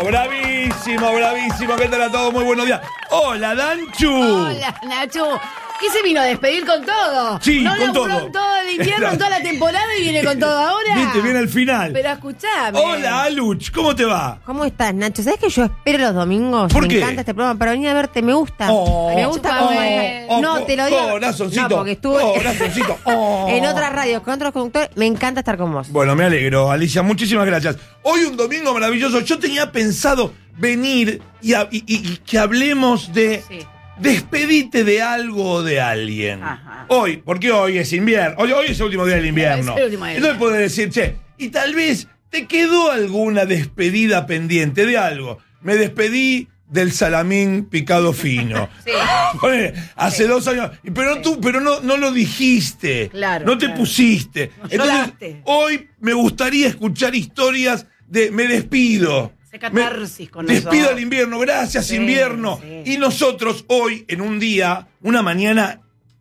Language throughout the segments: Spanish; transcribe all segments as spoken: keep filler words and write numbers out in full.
bravísimo, bravísimo. ¿Qué tal a todos? Muy buenos días. Hola, Danchu. Hola, Nacho. ¿Qué se vino a despedir con todo? Sí, no con todo. En todo el invierno, en toda la temporada y viene con todo ahora. Viste, viene el final. Pero escuchame. Hola, Aluch, ¿cómo te va? ¿Cómo estás, Nacho? ¿Sabes que yo espero los domingos? ¿Por me qué? encanta este programa para venir a verte, me gusta. Oh, me gusta oh, cómo oh, No, oh, te lo digo. corazoncito, No, porque estuve corazoncito, oh. en otras radios con otros conductores. Me encanta estar con vos. Bueno, me alegro, Alicia, muchísimas gracias. Hoy un domingo maravilloso. Yo tenía pensado venir y, a- y- y- y que hablemos de Sí. despedite de algo o de alguien. Ajá. Hoy, porque hoy es invierno. Hoy, hoy es el último día del invierno. Es el último día. Entonces podés decir, che, y tal vez te quedó alguna despedida pendiente de algo. Me despedí del salamín picado fino. Sí. Ponele, hace Sí. dos años. Pero Sí. tú, pero no, no lo dijiste. Claro, No te claro. pusiste. No Entonces, lloraste. hoy me gustaría escuchar historias de me despido. Hace catarsis con Despido nosotros. al invierno, gracias Sí, invierno. sí. Y nosotros hoy, en un día, una mañana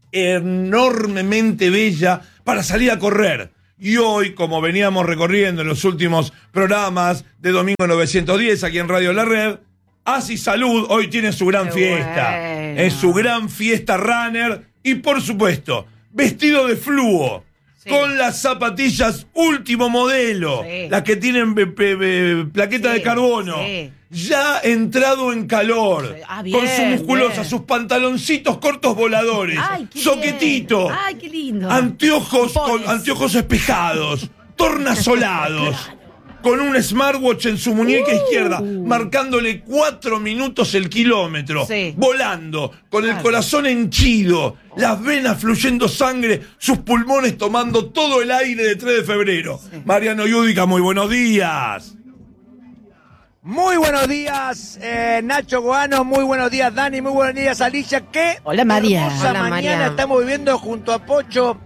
enormemente bella para salir a correr. Y hoy, como veníamos recorriendo en los últimos programas de Domingo novecientos diez aquí en Radio La Red, Así Salud hoy tiene su gran Qué fiesta. bueno. Es su gran fiesta runner. Y por supuesto, vestido de fluo. Sí. Con las zapatillas último modelo. Sí. Las que tienen pe- pe- pe- plaqueta Sí, de carbono. sí. Ya entrado en calor. Sí. Ah, bien, con su musculosa, bien. sus pantaloncitos cortos voladores. Ay, qué soquetito. bien. Ay, qué lindo. Anteojos con Pones. anteojos espejados. Tornasolados. Con un smartwatch en su muñeca Uh. izquierda, marcándole cuatro minutos el kilómetro, Sí. volando, con el Claro. corazón henchido, las venas fluyendo sangre, sus pulmones tomando todo el aire de tres de febrero. Sí. Mariano Yudica, muy buenos días. Muy buenos días, eh, Nacho Goano, muy buenos días, Dani, muy buenos días, Alicia. ¿Qué Hola, María. hermosa Hola, mañana María. estamos viviendo junto a Pocho?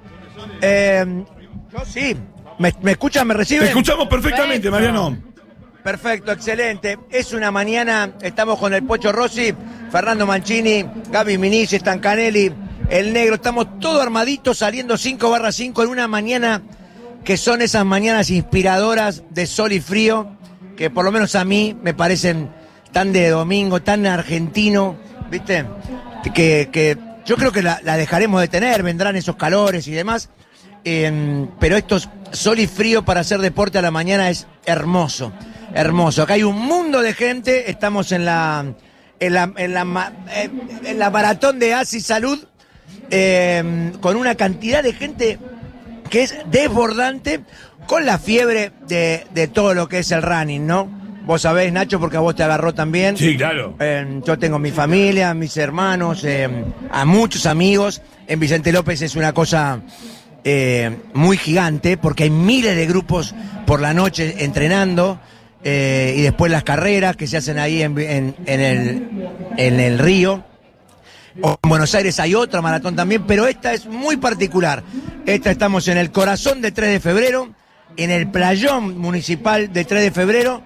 Eh, yo sí, ¿me, me escuchan, me Te reciben? escuchamos perfectamente, Perfecto. Mariano. Perfecto, excelente. Es una mañana, estamos con el Pocho Rossi, Fernando Mancini, Gaby Minici, Stancanelli, el Negro, estamos todos armaditos saliendo cinco barra cinco en una mañana que son esas mañanas inspiradoras de sol y frío, que por lo menos a mí me parecen tan de domingo, tan argentino, ¿viste? Que, que yo creo que la, la dejaremos de tener, vendrán esos calores y demás, eh, pero estos sol y frío para hacer deporte a la mañana es hermoso, hermoso. Acá hay un mundo de gente, estamos en la, en la, en la, ma- eh, en la maratón de Así Salud, eh, con una cantidad de gente que es desbordante, con la fiebre de, de todo lo que es el running, ¿no? Vos sabés, Nacho, porque a vos te agarró también. Sí, claro. Eh, yo tengo mi familia, mis hermanos, eh, a muchos amigos. En Vicente López es una cosa eh, muy gigante, porque hay miles de grupos por la noche entrenando, eh, y después las carreras que se hacen ahí en, en- en el, en el río. O en Buenos Aires hay otra maratón también, pero esta es muy particular. Esta estamos en el corazón de tres de febrero, en el playón municipal de tres de febrero,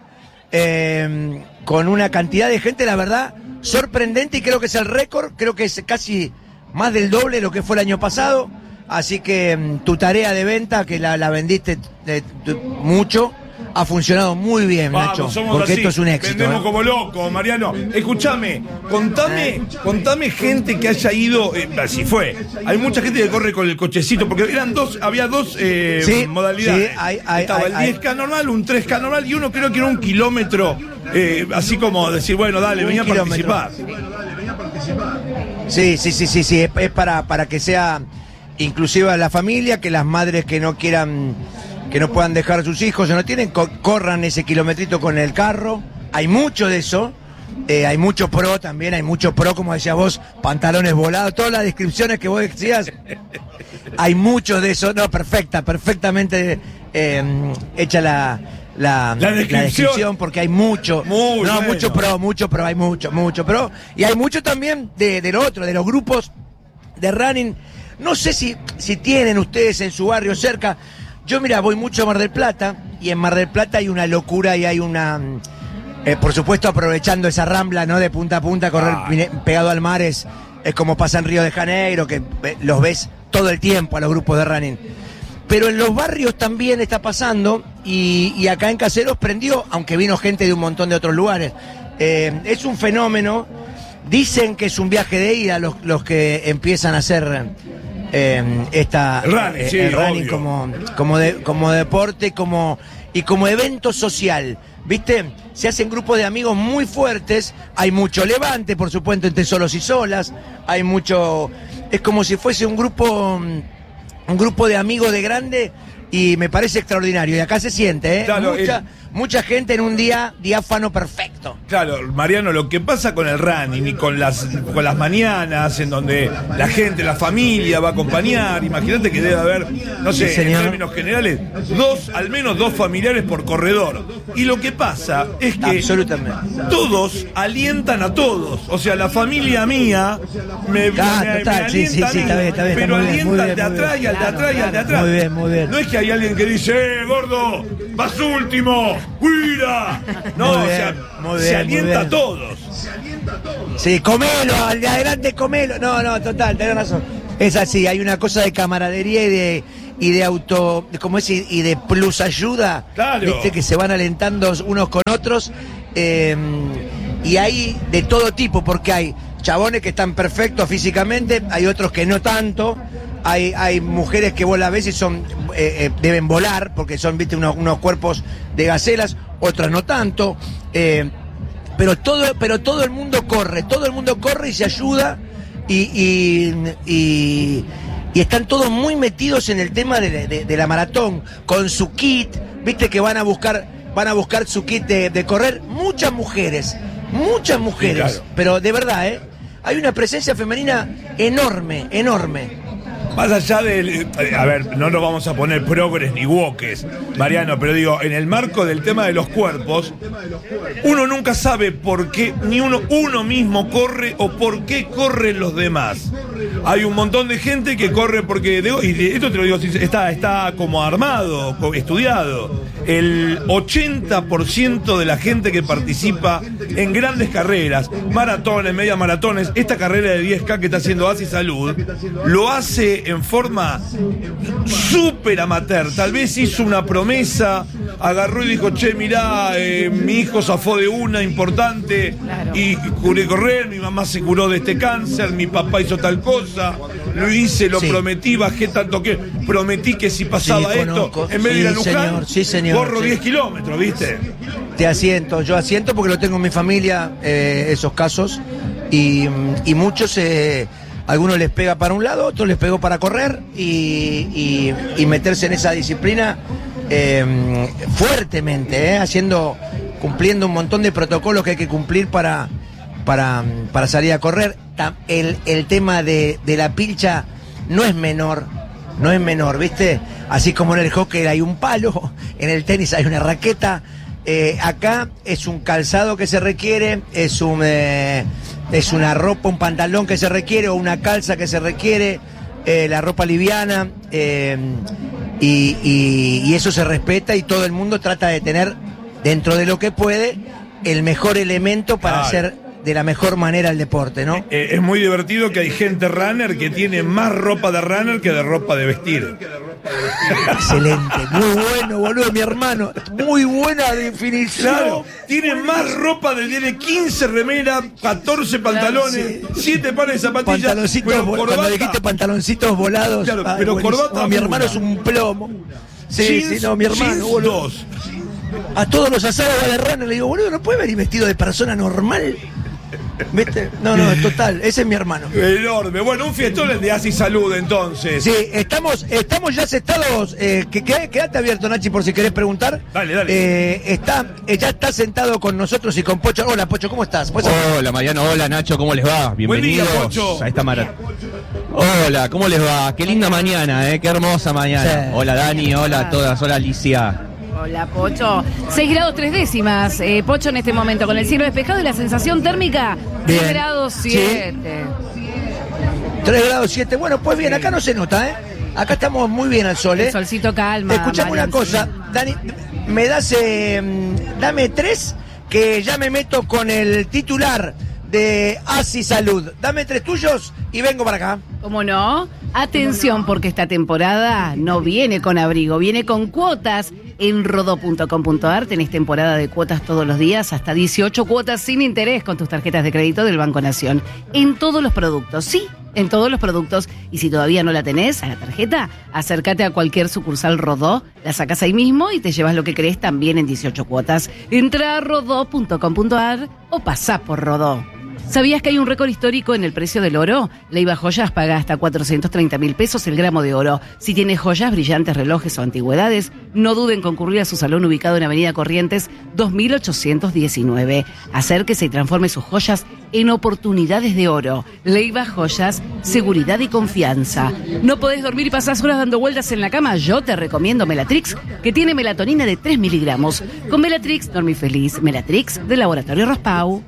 eh, con una cantidad de gente, la verdad, sorprendente, y creo que es el récord, creo que es casi más del doble de lo que fue el año pasado. Así que mm, tu tarea de venta, que la, la vendiste eh, tu- mucho, ha funcionado muy bien, Vamos, Nacho, somos porque así, esto es un éxito. vendemos ¿eh? como locos, Mariano. Escúchame, contame, contame gente que haya ido, eh, así fue. Hay mucha gente que corre con el cochecito, porque eran dos, había dos eh, Sí, modalidades. sí, hay- hay- Estaba hay- el diez K normal, un tres K normal, y uno creo que era un kilómetro, eh, así como decir, bueno, dale, Un venía a kilómetro. participar. Sí, sí, sí, sí, sí, es, es para, para que sea inclusiva la familia, que las madres que no quieran, que no puedan dejar a sus hijos o no tienen, co- corran ese kilometrito con el carro. Hay mucho de eso, eh, hay mucho pro también, hay mucho pro, como decías vos, pantalones volados, todas las descripciones que vos decías, hay mucho de eso, no, perfecta, perfectamente eh, hecha la... La, La descripción. porque hay mucho, Muy no, bueno. mucho pro, mucho pro, hay mucho, mucho pro, y hay mucho también de, de lo otro, de los grupos de running. No sé si, si tienen ustedes en su barrio cerca. Yo, mira, voy mucho a Mar del Plata, y en Mar del Plata hay una locura y hay una... eh, por supuesto, aprovechando esa rambla, ¿no? De punta a punta, correr Ah. pine- pegado al mar es, es como pasa en Río de Janeiro, que eh, los ves todo el tiempo a los grupos de running. Pero en los barrios también está pasando y, y acá en Caseros prendió, aunque vino gente de un montón de otros lugares. Eh, es un fenómeno. Dicen que es un viaje de ida los, los que empiezan a hacer eh, esta, el running, eh, sí, el running obvio. como, como, de, como deporte como, y como evento social. ¿Viste? Se hacen grupos de amigos muy fuertes, hay mucho levante, por supuesto, entre solos y solas, hay mucho... Es como si fuese un grupo, un grupo de amigos de grande, y me parece extraordinario. Y acá se siente, ¿eh? Claro, mucha, el... mucha gente en un día diáfano perfecto. Claro, Mariano, lo que pasa con el running y con las, con las mañanas en donde la gente, la familia va a acompañar, imagínate que debe haber, no sé, Sí, en términos generales, dos, al menos dos familiares por corredor. Y lo que pasa es que Absolutamente. todos alientan a todos. O sea, la familia mía me, Ah, me- me total, sí, alienta sí, sí, a mí, está bien, está bien, pero está muy bien, muy alienta al bien, de muy atrás bien. y al de atrás y al de atrás. Muy bien, muy bien. No es que hay alguien que dice, eh, gordo, vas último, cuida. No, Muy o bien, sea, muy se bien, alienta muy a bien. todos. Sí, comelo, al de adelante comelo. No, no, total, tenés razón. Es así, hay una cosa de camaradería y de y de auto, ¿cómo es? Y y de plus ayuda. Claro. Viste que se van alentando unos con otros. eh, y hay de todo tipo, porque hay chabones que están perfectos físicamente, hay otros que no tanto. Hay, hay mujeres que vos la ves y son eh, eh, deben volar, porque son, viste, unos, unos cuerpos de gacelas, otras no tanto. Eh, pero todo, pero todo el mundo corre, todo el mundo corre y se ayuda y, y, y, y están todos muy metidos en el tema de, de- de la maratón, con su kit, viste que van a buscar, van a buscar su kit de, de correr, muchas mujeres, muchas mujeres, Sí, claro. pero de verdad, ¿eh? Hay una presencia femenina enorme, enorme. Más allá del... A ver, no nos vamos a poner progres ni woques, Mariano, pero digo, en el marco del tema de los cuerpos, uno nunca sabe por qué ni uno, uno mismo corre o por qué corren los demás. Hay un montón de gente que corre porque... digo, y esto te lo digo, está, está como armado, co- estudiado. El ochenta por ciento de la gente que participa en grandes carreras, maratones, media maratones, esta carrera de diez K que está haciendo Asi Salud, lo hace en forma súper amateur. Tal vez hizo una promesa, agarró y dijo, che, mirá, eh, mi hijo zafó de una importante Claro. y curé correr, mi mamá se curó de este cáncer, mi papá hizo tal cosa, lo hice, lo Sí. prometí, bajé tanto que prometí que si pasaba Sí, esto, conozco. en vez de ir a Sí, Luján, señor, sí, señor, corro sí. diez kilómetros, ¿viste? Te asiento, yo asiento porque lo tengo en mi familia, eh, esos casos, y, y muchos, eh, algunos les pega para un lado, otros les pegó para correr y, y- y meterse en esa disciplina eh, fuertemente, eh, haciendo, cumpliendo un montón de protocolos que hay que cumplir para, para, para salir a correr. Ta- El, el tema de, de la pilcha no es menor. No es menor, ¿viste? Así como en el hockey hay un palo, en el tenis hay una raqueta. eh, acá es un calzado que se requiere, es un eh, es una ropa, un pantalón que se requiere o una calza que se requiere, eh, la ropa liviana, eh, y, y- y eso se respeta y todo el mundo trata de tener, dentro de lo que puede, el mejor elemento para Claro. hacer de la mejor manera el deporte, ¿no? Eh, es muy divertido que hay gente runner que tiene más ropa de runner que de ropa de vestir. Excelente, muy bueno, boludo, mi hermano. Muy buena definición. Claro, tiene más ropa de, tiene quince remeras, catorce pantalones, siete pares de zapatillas, Pantaloncitos, pero vo- corbata, cuando dijiste pantaloncitos volados. Claro, ay, pero buenísimo. corbata No, mi hermano una. es un plomo. Sí, jeans, sí, no, mi hermano, jeans boludo. dos. A todos los asados va de runner, le digo, boludo, ¿no puede venir vestido de persona normal? ¿Viste? No, no, total, ese es mi hermano. Enorme. Bueno, un fiestón el de Asi Salud, entonces. Sí, estamos, estamos ya sentados. Eh, que, que- quédate abierto, Nachi, por si querés preguntar. Dale, dale. Eh, está, eh, ya está sentado con nosotros y con Pocho. Hola, Pocho, ¿cómo estás? ¿Puedes hablar? Hola Mariano, hola Nacho, ¿cómo les va? Buen día, Bienvenidos Pocho. a esta maratón. Hola, ¿cómo les va? Qué linda mañana, ¿eh? Qué hermosa mañana. Sí. Hola Dani, hola a todas, hola Alicia. Hola, Pocho. seis grados tres décimas. Eh, Pocho en este momento con el cielo despejado y la sensación térmica Bien. tres grados Sí. siete. tres grados siete. Bueno, pues bien, acá no se nota, ¿eh? Acá estamos muy bien al sol, ¿eh? El solcito calma. Escuchame una Marian, cosa, Dani, me das, eh, dame tres, que ya me meto con el titular de Asi Salud. Dame tres tuyos y vengo para acá. ¿Cómo no? Atención, porque esta temporada no viene con abrigo, viene con cuotas. En rodó punto com punto ar tenés temporada de cuotas todos los días, hasta dieciocho cuotas sin interés con tus tarjetas de crédito del Banco Nación. En todos los productos, sí, en todos los productos. Y si todavía no la tenés, a la tarjeta, acércate a cualquier sucursal Rodó, la sacás ahí mismo y te llevas lo que querés también en dieciocho cuotas. Entra a rodó punto com punto ar o pasá por Rodó. ¿Sabías que hay un récord histórico en el precio del oro? Leiva Joyas paga hasta cuatrocientos treinta mil pesos el gramo de oro. Si tienes joyas, brillantes, relojes o antigüedades, no duden en concurrir a su salón ubicado en Avenida Corrientes dos mil ochocientos diecinueve. Acérquese y transforme sus joyas en oportunidades de oro. Leiva Joyas, seguridad y confianza. ¿No podés dormir y pasás horas dando vueltas en la cama? Yo te recomiendo Melatrix, que tiene melatonina de tres miligramos. Con Melatrix, dormí feliz. Melatrix, de Laboratorio Raspau.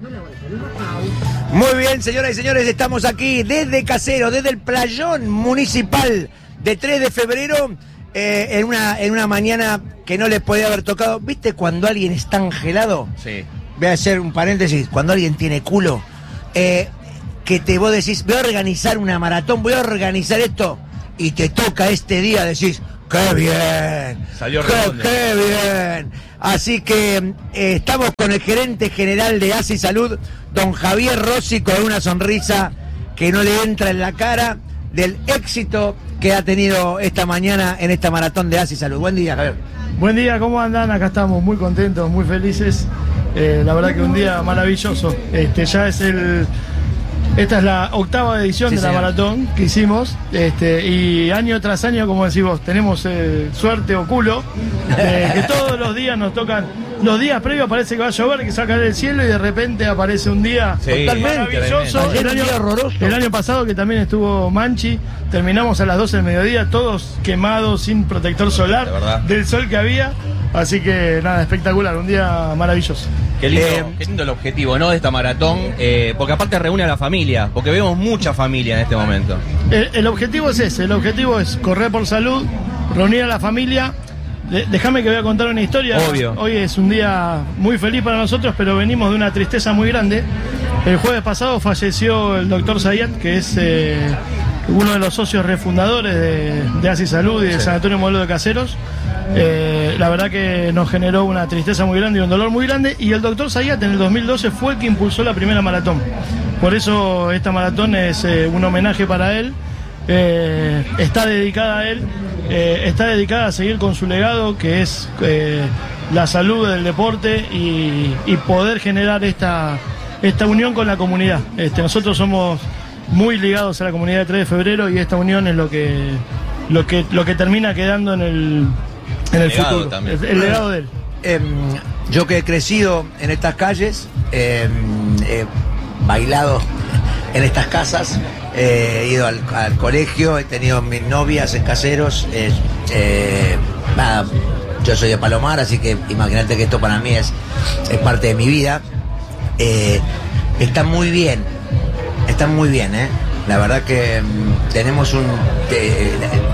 Muy bien, señoras y señores, estamos aquí desde Caseros, desde el playón municipal de tres de febrero, eh, en, una, en una mañana que no les podía haber tocado. ¿Viste cuando alguien está angelado? Sí. Voy a hacer un paréntesis. Cuando alguien tiene culo, eh, que te vos decís, voy a organizar una maratón, voy a organizar esto, y te toca este día, decís, ¡qué bien! Salió ¡Qué, redondo. qué bien! Así que eh, estamos con el gerente general de ASI Salud, don Javier Rossi, con una sonrisa que no le entra en la cara del éxito que ha tenido esta mañana en esta maratón de ASI Salud. Buen día, Javier. Buen día, ¿cómo andan? Acá estamos muy contentos, muy felices. Eh, la verdad que un día maravilloso. Este ya es el... Esta es la octava edición Sí, de la señor. maratón que hicimos, este, y año tras año, como decís vos, tenemos eh, suerte o culo, eh, que todos los días nos tocan. Los días previos parece que va a llover, que se va a caer el cielo y de repente aparece un día Sí, maravilloso. tremendo. El Un año, día horroroso. el año pasado que también estuvo Manchi, terminamos a las doce del mediodía, todos quemados, sin protector solar, De verdad. del sol que había. Así que nada, espectacular, un día maravilloso. Qué lindo, Eh, qué lindo el objetivo, ¿no? De esta maratón, eh, porque aparte reúne a la familia, porque vemos mucha familia en este momento. El, el objetivo es ese, el objetivo es correr por salud, reunir a la familia. De- Déjame que voy a contar una historia. Obvio. Hoy es un día muy feliz para nosotros, pero venimos de una tristeza muy grande. El jueves pasado falleció el doctor Zayat, que es eh, uno de los socios refundadores de, de ASI Salud y del Sanatorio Modelo de Caseros. Eh, la verdad que nos generó una tristeza muy grande y un dolor muy grande. Y el doctor Zayat en el dos mil doce fue el que impulsó la primera maratón. Por eso esta maratón es eh, un homenaje para él. Eh, está dedicada a él, eh, está dedicada a seguir con su legado, que es eh, la salud del deporte y, y poder generar esta, esta unión con la comunidad. Este, nosotros somos muy ligados a la comunidad de tres de febrero y esta unión es lo que, lo que, lo que termina quedando en el, en el Legado futuro. también. El, el legado de él. Em, yo que he crecido en estas calles, em, he bailado en estas casas, eh, he ido al, al colegio, he tenido mis novias en Caseros. eh, eh, nada, yo soy de Palomar, así que imagínate que esto para mí es, es parte de mi vida. Eh, está muy bien, está muy bien, ¿eh? La verdad que mm, tenemos un... eh,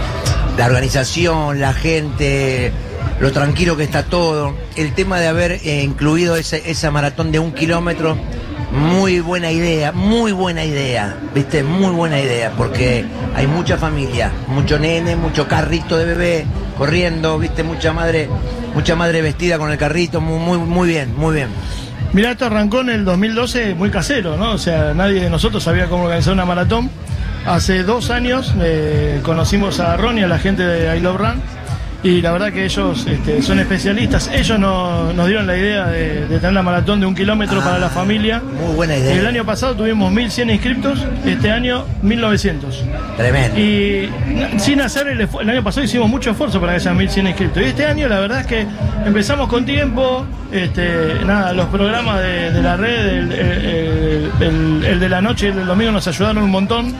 la organización, la gente, lo tranquilo que está todo, el tema de haber eh, incluido ese, esa maratón de un kilómetro, muy buena idea, muy buena idea, viste, muy buena idea, porque hay mucha familia, mucho nene, mucho carrito de bebé corriendo, viste, mucha madre, mucha madre vestida con el carrito, muy, muy, muy bien, muy bien. Mirá, esto arrancó en el dos mil doce muy casero, ¿no? O sea, nadie de nosotros sabía cómo organizar una maratón. Hace dos años eh, conocimos a Ronnie, a la gente de I Love Run, y la verdad que ellos este, son especialistas. Ellos no- nos dieron la idea de, de tener la maratón de un kilómetro Ah, para la familia. Muy buena idea. El año pasado tuvimos mil cien inscriptos, este año mil novecientos. Tremendo. Y n- sin hacer el esfuerzo, el año pasado hicimos mucho esfuerzo para que sean mil cien inscriptos. Y este año la verdad es que empezamos con tiempo, este, nada, los programas de, de la red, el, el- el- el de la noche y el del domingo nos ayudaron un montón.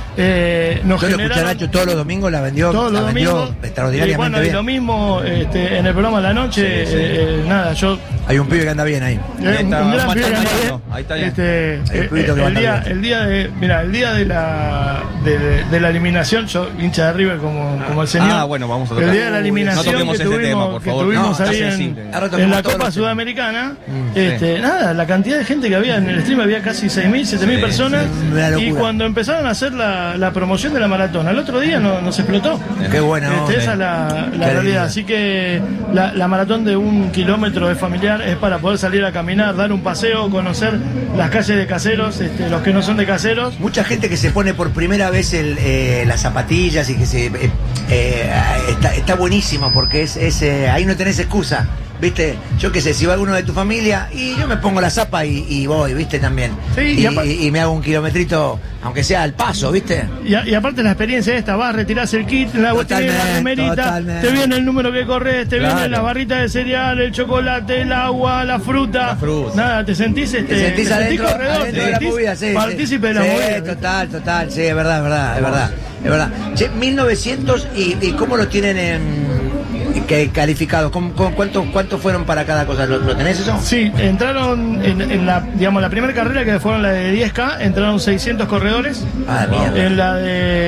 Eh, nos Yo lo escuché a generaron Nacho todos los domingos, la vendió, todos la los vendió domingos. Y extraordinariamente bueno, y bien. lo mismo este, en el programa de la noche, Sí, sí. eh, eh, nada, yo Hay un pibe que anda bien ahí. Eh, Ahí un, está, un gran Juan pibe que anda Mariano, bien. ahí está bien. Este, Hay un eh, pibito que el, anda día, bien. el día de, mira, el día de la de, de- de la eliminación, yo hincha de River como, como el señor. Ah, bueno, vamos a El tocar. día de la No eliminación toquemos que ese tuvimos, tema, por que favor. tuvimos No, ahí está en, sensible. Ahora en toquemos la todos Copa los temas. Sudamericana, Mm, este, nada, la cantidad de gente que había en el stream, había casi seis mil, siete mil Sí, personas. sí, una Y locura. cuando empezaron a hacer la, la, la promoción de la maratón. Al otro día no, no se explotó. Qué bueno. Este, esa es la, la realidad. Así que la, la maratón de un kilómetro de familiar es para poder salir a caminar, dar un paseo, conocer las calles de Caseros, este, los que no son de Caseros. Mucha gente que se pone por primera vez el, eh, las zapatillas y que se eh, eh, está, está buenísimo porque es, es eh, ahí no tenés excusa. ¿Viste? Yo qué sé, si va alguno de tu familia y yo me pongo la zapa y, y voy, ¿viste? También. Sí, y, y, aparte, y, y me hago un kilometrito, aunque sea al paso, ¿viste? Y, y aparte la experiencia esta, vas, retirás el kit, la botella, la remerita, te viene el número que corres, te Claro. vienen las barritas de cereal, el chocolate, el agua, la fruta. La fruta. Nada, te sentís este. Te sentís te adentro, corredor, adentro te de la sentís movida, sí. partícipe sí. de la sí, movida. total, total, sí, es verdad, es verdad, es verdad. Es verdad. Che, mil novecientos y, y ¿cómo lo tienen en que calificado? ¿Cómo, cómo, cuánto, ¿Cuánto fueron para cada cosa? ¿Lo, lo tenés eso? Sí, entraron en, en la, digamos, la primera carrera que fueron la de diez K, entraron seiscientos corredores. Ah, mierda. En la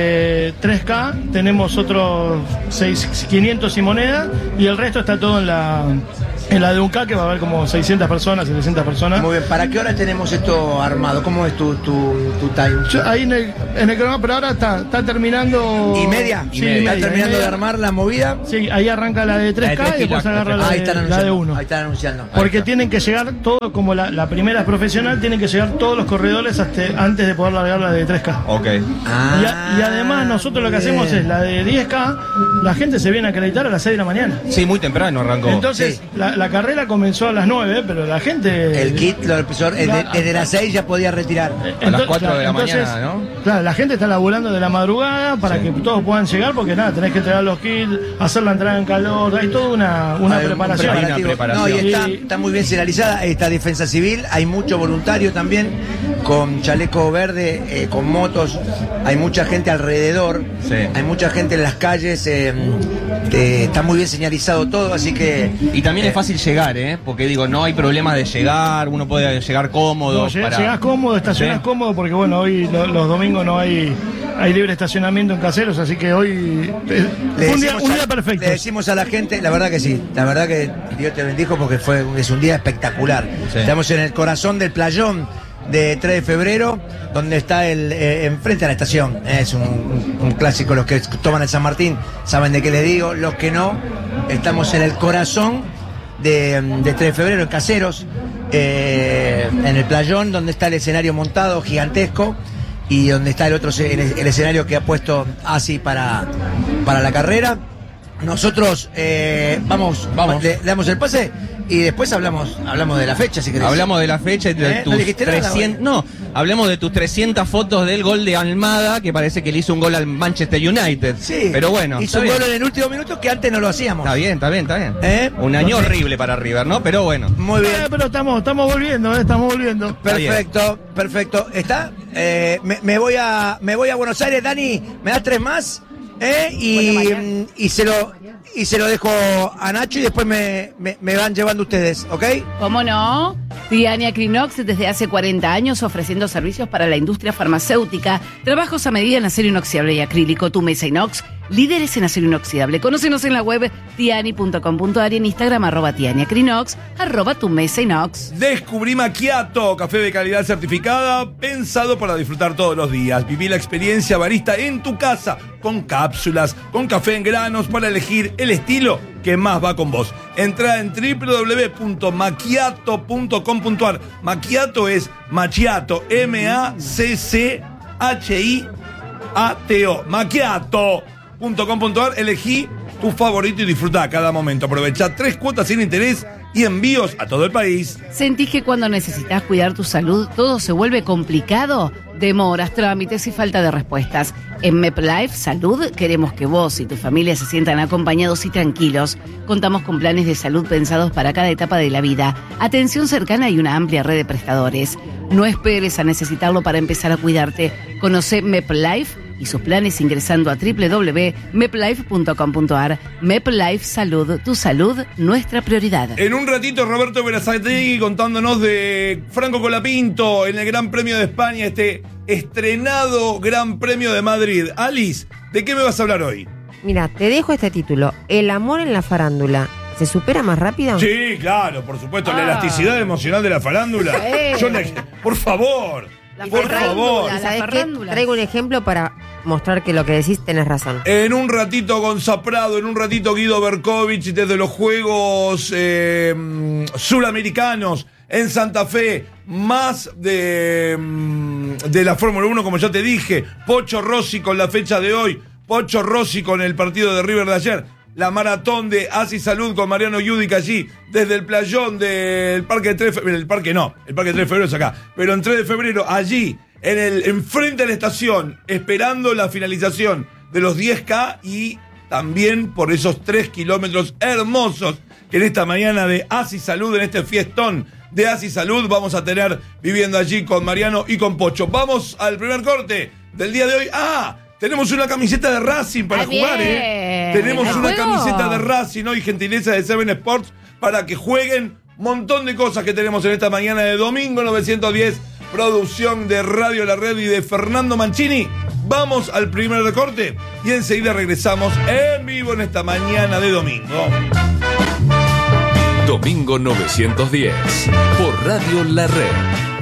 de tres K tenemos otros seis, quinientos y moneda, y el resto está todo en la en la de un K, que va a haber como seiscientas personas, setecientas personas. Muy bien, ¿para qué hora tenemos esto armado? ¿Cómo es tu, tu, tu time? Yo, ahí en el, en el cronómetro, pero ahora está, está terminando. ¿Y media? Sí, ¿Y media? y ¿Está media, terminando y media. de armar la movida? Sí, ahí arranca la de tres K La de tres y después y la- agarra la, Ahí de, están la anunciando. de uno. Ahí están anunciando. Porque tienen que llegar todo, como la, la primera es profesional, tienen que llegar todos los corredores hasta, antes de poder largar la de tres K. Ok. Ah, Y, a- y además nosotros lo que bien. hacemos es la de diez K, la gente se viene a acreditar a las seis de la mañana. Sí, muy temprano arrancó. Entonces, Sí. la, la carrera comenzó a las nueve, pero la gente... El kit lo empezó, el de, el de las seis ya podía retirar. A las cuatro de la mañana, ¿no? Claro, la gente está laburando de la madrugada para Sí. que todos puedan llegar, porque nada, tenés que entregar los kits, hacer la entrada en calor, hay toda una, una Hay un preparación. Hay una preparación. No, y está, Y- está muy bien señalizada, está Defensa Civil, hay mucho voluntario también, con chaleco verde, eh, con motos, hay mucha gente alrededor, Sí. hay mucha gente en las calles, eh, eh, está muy bien señalizado todo, así que... Y también es fácil llegar, ¿eh? Porque digo, no hay problemas de llegar, uno puede llegar cómodo. No, lleg- para- llegás cómodo, estacionás Sí. cómodo, porque bueno, hoy lo- los domingos no hay, hay libre estacionamiento en Caseros, así que hoy eh, Le fue un día, decimos un a- día perfecto. Le decimos a la gente, la verdad que sí, la verdad que Dios te bendijo porque fue, es un día espectacular. Sí. Estamos en el corazón del playón de tres de febrero, donde está el eh, enfrente a la estación. Es un, un- un clásico, los que toman el San Martín saben de qué les digo, los que no, estamos en el corazón de, de tres de febrero, en Caseros, eh, en el playón, donde está el escenario montado gigantesco y donde está el otro ce- el, el escenario que ha puesto ASI para, para la carrera. Nosotros eh, vamos, Vamos. Le, le damos el pase y después hablamos, hablamos de la fecha, si querés. Hablamos de la fecha y de ¿Eh? ¿No tus dijiste nada, trescientas. No, hablemos de tus trescientas fotos del gol de Almada, que parece que le hizo un gol al Manchester United. Sí, Pero bueno, hizo está un bien. gol en el último minuto que antes no lo hacíamos. Está bien, está bien, está bien. ¿Eh? Un año horrible para River, ¿no? Pero bueno. Muy bien. Eh, pero estamos, estamos volviendo, eh, estamos volviendo. Perfecto, perfecto. ¿Está? Eh, me, me voy a me voy a Buenos Aires, Dani, ¿me das tres más? ¿Eh? Y, Bueno, Mariano. y se lo y se lo dejo a Nacho y después me, me, me van llevando ustedes, ¿ok? ¿Cómo no? Tiania Crinox desde hace cuarenta años ofreciendo servicios para la industria farmacéutica, trabajos a medida en acero inoxidable y acrílico, tu mesa inox, líderes en acero inoxidable. Conócenos en la web tiani punto com punto ar y en Instagram arroba Tiania Crinox, arroba tu mesa inox. Descubrí Macchiato, café de calidad certificada, pensado para disfrutar todos los días. Viví la experiencia barista en tu casa, con cápsulas, con café en granos, para elegir el estilo que más va con vos. Entra en w w w punto macchiato punto com punto ar. Macchiato es Macchiato, M A C C H I A T O. Macchiato punto com punto ar. Elegí tu favorito y disfruta cada momento. Aprovecha tres cuotas sin interés y envíos a todo el país. ¿Sentís que cuando necesitas cuidar tu salud todo se vuelve complicado? Demoras, trámites y falta de respuestas. En MepLife Salud queremos que vos y tu familia se sientan acompañados y tranquilos. Contamos con planes de salud pensados para cada etapa de la vida, atención cercana y una amplia red de prestadores. No esperes a necesitarlo para empezar a cuidarte. Conoce MepLife y sus planes ingresando a w w w punto meplife punto com punto ar. MepLife Salud, tu salud, nuestra prioridad. En un ratito Roberto Berazategui contándonos de Franco Colapinto en el Gran Premio de España, este estrenado Gran Premio de Madrid. Alice, ¿de qué me vas a hablar hoy? Mira, te dejo este título. ¿El amor en la farándula se supera más rápido? Sí, claro, por supuesto, la Ah. elasticidad emocional de la farándula. Sí. Yo le- por favor, La por farándula, favor. la ¿Sabes qué? farándula. Traigo un ejemplo para mostrar que lo que decís tenés razón. En un ratito Gonza Prado, en un ratito Guido Berkovich desde los Juegos eh, Suramericanos en Santa Fe, más de, de la Fórmula uno, como ya te dije, Pocho Rossi con la fecha de hoy, Pocho Rossi con el partido de River de ayer, la maratón de Asi Salud con Mariano Yudica allí, desde el playón del Parque de tres de febrero, el parque no, el Parque de tres de febrero es acá, pero en tres de febrero, allí, en el enfrente de la estación, esperando la finalización de los diez K y también por esos tres kilómetros hermosos que en esta mañana de Asi Salud, en este fiestón de Asi Salud, vamos a tener viviendo allí con Mariano y con Pocho. Vamos al primer corte del día de hoy. ¡Ah! Tenemos una camiseta de Racing para Ah, jugar, bien. ¿eh? Tenemos una ¿Juego? camiseta de Racing hoy, gentileza de Seven Sports, para que jueguen. Montón de cosas que tenemos en esta mañana de domingo novecientos diez, producción de Radio La Red y de Fernando Mancini. Vamos al primer corte y enseguida regresamos en vivo en esta mañana de domingo. Domingo novecientos diez, por Radio La Red.